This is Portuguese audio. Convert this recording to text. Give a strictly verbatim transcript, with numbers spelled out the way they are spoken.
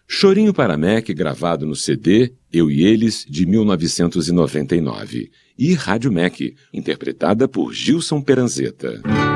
Chorinho para Mac, gravado no C D Eu e Eles, de mil novecentos e noventa e nove. E Rádio Mac, interpretada por Gilson Peranzeta.